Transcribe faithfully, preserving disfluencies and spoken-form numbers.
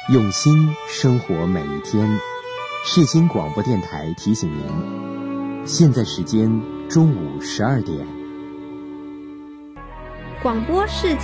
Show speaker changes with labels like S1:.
S1: 用心生活每一天。世新广播电台提醒您，现在时间中午十二点。
S2: 广播世